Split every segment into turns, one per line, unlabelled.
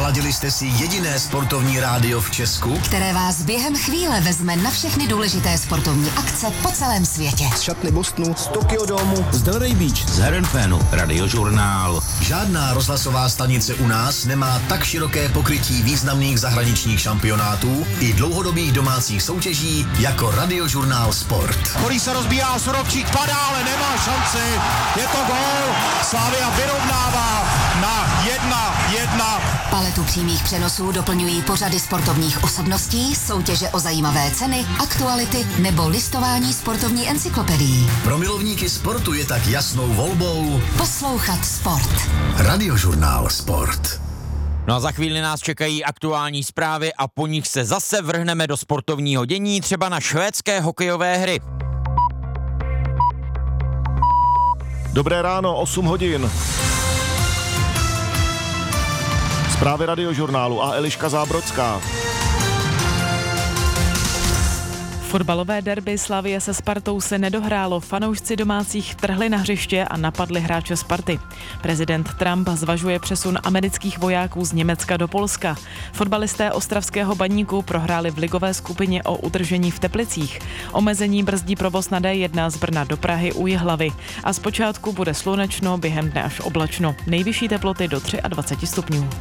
Naladili jste si jediné sportovní rádio v Česku,
které vás během chvíle vezme na všechny důležité sportovní akce po celém světě.
Z šatny Bostonu, z Tokyo Domu,
z Delray Beach, z Herrenfénu, Radiožurnál.
Žádná rozhlasová stanice u nás nemá tak široké pokrytí významných zahraničních šampionátů i dlouhodobých domácích soutěží jako Radiožurnál Sport.
Holý se rozbíjá, Surovčík padá, ale nemá šanci. Je to gól. Slavia vyrovnává na 1-1.
Paletu přímých přenosů doplňují pořady sportovních osobností, soutěže o zajímavé ceny, aktuality nebo listování sportovní encyklopedií.
Pro milovníky sportu je tak jasnou volbou
poslouchat sport.
Radiožurnál Sport.
No a za chvíli nás čekají aktuální zprávy a po nich se zase vrhneme do sportovního dění, třeba na švédské hokejové hry.
Dobré ráno, 8 hodin. Zprávy Radiožurnálu a Eliška Zábrodská.
Fotbalové derby Slavie se Spartou se nedohrálo. Fanoušci domácích vtrhli na hřiště a napadli hráče Sparty. Prezident Trump zvažuje přesun amerických vojáků z Německa do Polska. Fotbalisté ostravského Baníku prohráli v ligové skupině o udržení v Teplicích. Omezení brzdí provoz na D1 z Brna do Prahy u Jihlavy. A zpočátku bude slunečno, během dne až oblačno. Nejvyšší teploty do 23 stupňů.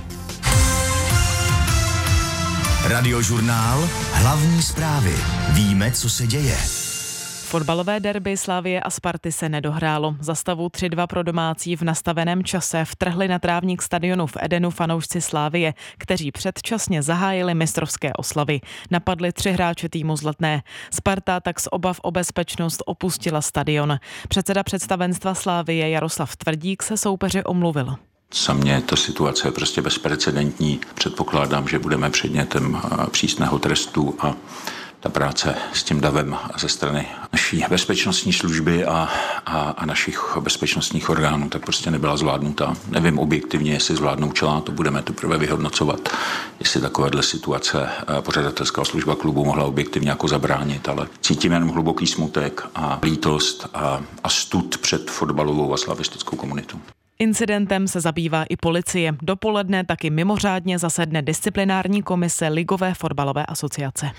Radiožurnál, hlavní zprávy. Víme, co se děje.
Fotbalové derby Slavie a Sparty se nedohrálo. Za stavu 3-2 pro domácí v nastaveném čase vtrhli na trávník stadionu v Edenu fanoušci Slavie, kteří předčasně zahájili mistrovské oslavy. Napadli 3 hráče týmu Zlatné. Sparta tak z obav o bezpečnost opustila stadion. Předseda představenstva Slavie Jaroslav Tvrdík se soupeři omluvil.
Za mě ta situace je prostě bezprecedentní. Předpokládám, že budeme předmětem přísného trestu a ta práce s tím davem ze strany naší bezpečnostní služby a našich bezpečnostních orgánů tak prostě nebyla zvládnuta. Nevím objektivně, jestli zvládnoučila, to budeme teprve vyhodnocovat, jestli takovéhle situace pořadatelská služba klubu mohla objektivně jako zabránit, ale cítím jen hluboký smutek a lítost a stud před fotbalovou a slavistickou komunitou.
Incidentem se zabývá i policie. Dopoledne taky mimořádně zasedne disciplinární komise Ligové fotbalové asociace.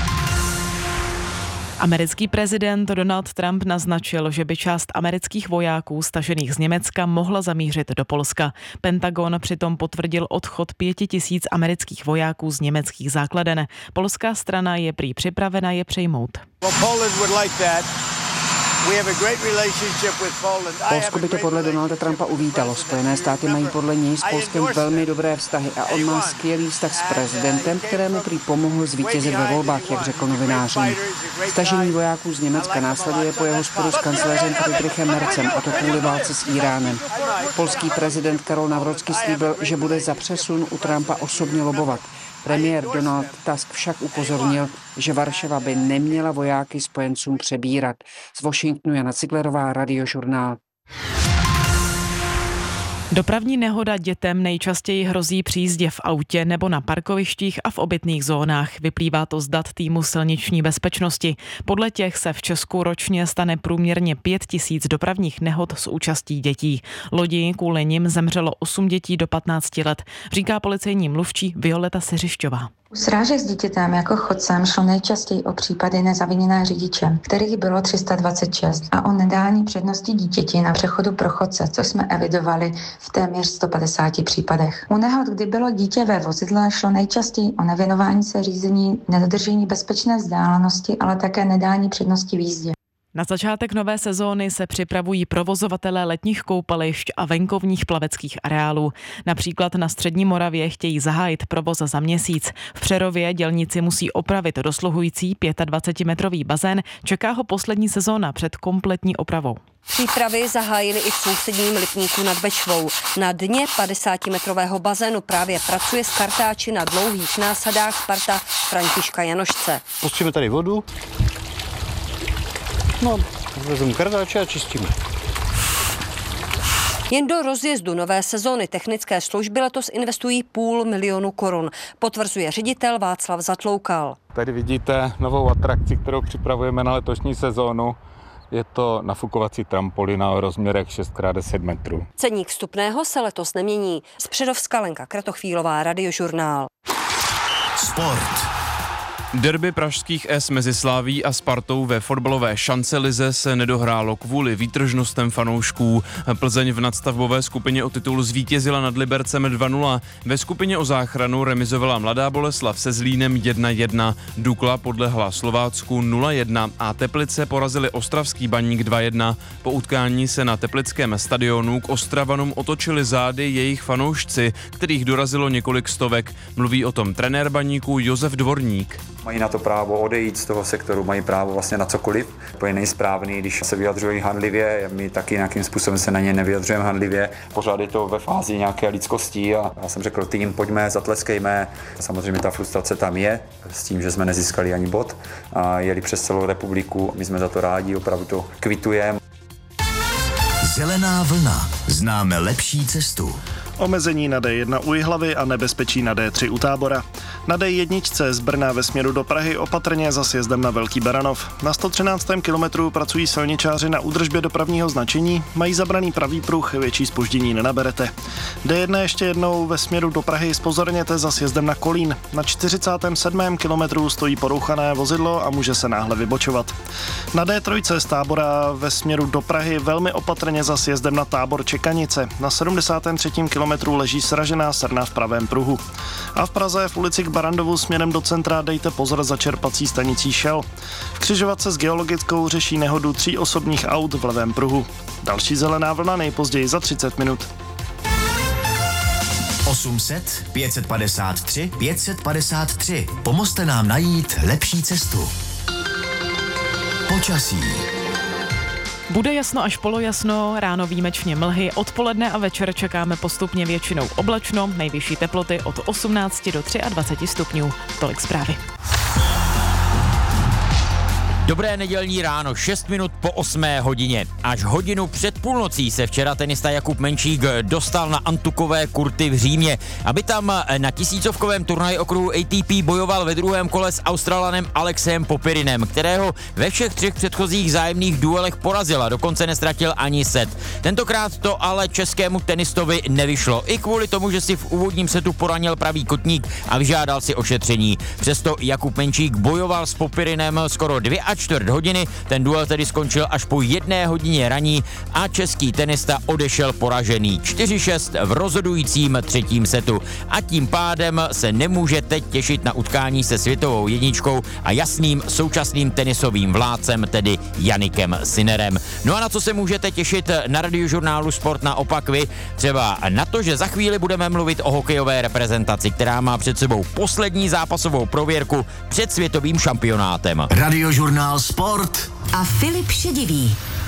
Americký prezident Donald Trump naznačil, že by část amerických vojáků stažených z Německa mohla zamířit do Polska. Pentagon přitom potvrdil odchod 5000 amerických vojáků z německých základen. Polská strana je prý připravena je přejmout.
Polsko by to podle Donalda Trumpa uvítalo. Spojené státy mají podle něj s Polskem velmi dobré vztahy a on má skvělý vztah s prezidentem, kterému prý pomohl zvítězit ve volbách, jak řekl novinářům. Stažení vojáků z Německa následuje po jeho sporu s kancléřem Friedrichem Merzem, a to kvůli válce s Íránem. Polský prezident Karol Nawrocki slíbil, že bude za přesun u Trumpa osobně lobovat. Premiér Donald Tusk však upozornil, že Varšava by neměla vojáky spojencům přebírat. Z Washingtonu Jana Ciglerová, Radiožurnál.
Dopravní nehoda dětem nejčastěji hrozí při jízdě v autě nebo na parkovištích a v obytných zónách. Vyplývá to z dat týmu silniční bezpečnosti. Podle těch se v Česku ročně stane průměrně 5000 dopravních nehod s účastí dětí. Lodi kvůli nim zemřelo 8 dětí do 15 let, říká policejní mluvčí Violeta Seřišťová.
U srážek s dítětem jako chodcem šlo nejčastěji o případy nezaviněné řidiče, kterých bylo 326, a o nedání přednosti dítěti na přechodu pro chodce, což jsme evidovali v téměř 150 případech. U nehod, kdy bylo dítě ve vozidle, šlo nejčastěji o nevěnování se řízení, nedodržení bezpečné vzdálenosti, ale také nedání přednosti v jízdě.
Na začátek nové sezóny se připravují provozovatelé letních koupališť a venkovních plaveckých areálů. Například na Střední Moravě chtějí zahájit provoz za měsíc. V Přerově dělníci musí opravit dosluhující 25-metrový bazén. Čeká ho poslední sezóna před kompletní opravou.
Přípravy zahájili i v sousedním Lipníku nad Bečvou. Na dně 50-metrového bazénu právě pracuje s kartáči na dlouhých násadách parta Františka Janošce.
Pustíme tady vodu. No, vezmu kartáče a čistíme.
Jen do rozjezdu nové sezóny technické služby letos investují 500 000 korun, potvrzuje ředitel Václav Zatloukal.
Tady vidíte novou atrakci, kterou připravujeme na letošní sezónu. Je to nafukovací trampolína o rozměrech 6x10 metrů.
Ceník vstupného se letos nemění. Z Přerovska Lenka Kratochvílová, Radiožurnál.
Sport.
Derby pražských S mezi Slavií a Spartou ve fotbalové šancelize se nedohrálo kvůli výtržnostem fanoušků. Plzeň v nadstavbové skupině o titul zvítězila nad Libercem 2-0. Ve skupině o záchranu remizovala Mladá Boleslav se Zlínem 1-1. Dukla podlehla Slovácku 0-1 a Teplice porazili Ostravský Baník 2-1. Po utkání se na teplickém stadionu k Ostravanům otočili zády jejich fanoušci, kterých dorazilo několik stovek. Mluví o tom trenér Baníku Josef Dvorník.
Mají na to právo odejít z toho sektoru, mají právo vlastně na cokoliv. To je nejsprávný, když se vyjadřují hanlivě, my taky nějakým způsobem se na ně nevyjadřujeme hanlivě. Pořád je to ve fázi nějaké lidskosti a já jsem řekl tým, pojďme, zatleskejme. Samozřejmě ta frustrace tam je, s tím, že jsme nezískali ani bod a jeli přes celou republiku, my jsme za to rádi, opravdu to kvitujeme.
Zelená vlna. Známe lepší cestu.
Omezení na D1 u Jihlavy a nebezpečí na D3 u Tábora. Na D1 z Brna ve směru do Prahy opatrně za sjezdem na Velký Baranov. Na 113. kilometru pracují silničáři na údržbě dopravního značení, mají zabraný pravý pruh, větší zpoždění nenaberete. D1 ještě jednou ve směru do Prahy zpozorněte za sjezdem na Kolín. Na 47. kilometru stojí porouchané vozidlo a může se náhle vybočovat. Na D3 z Tábora ve směru do Prahy velmi opatrně za sjezdem na Tábor Čekanice. Na 73. kilometru leží sražená srna v pravém pruhu. A v Praze v ulici k Barandovu směrem do centra dejte pozor za čerpací stanicí Shell. V křižovatce s Geologickou řeší nehodu 3 osobních aut v levém pruhu. Další zelená vlna nejpozději za 30 minut.
800 553 553. Pomozte nám najít lepší cestu. Počasí.
Bude jasno až polojasno, ráno výjimečně mlhy, odpoledne a večer čekáme postupně většinou oblačno, nejvyšší teploty od 18 do 23 stupňů. Tolik zprávy.
Dobré nedělní ráno, 6 minut po 8 hodině. Až hodinu před půlnocí se včera tenista Jakub Menčík dostal na antukové kurty v Římě, aby tam na tisícovkovém turnaji okruhu ATP bojoval ve druhém kole s Australanem Alexem Popirinem, kterého ve všech 3 předchozích vzájemných duelech porazil a dokonce nestratil ani set. Tentokrát to ale českému tenistovi nevyšlo, i kvůli tomu, že si v úvodním setu poranil pravý kotník a vyžádal si ošetření. Přesto Jakub Menčík bojoval s Popirinem skoro 2,25 hodiny, ten duel tedy skončil až po 1 hodině raní a český tenista odešel poražený 4-6 v rozhodujícím 3. setu a tím pádem se nemůže teď těšit na utkání se světovou jedničkou a jasným současným tenisovým vládcem, tedy Jannikem Sinnerem. No a na co se můžete těšit na Radiožurnálu Sport naopak vy? Třeba na to, že za chvíli budeme mluvit o hokejové reprezentaci, která má před sebou poslední zápasovou prověrku před světovým šampionátem.
Radiožurnál Sport
a Filip Šedivý.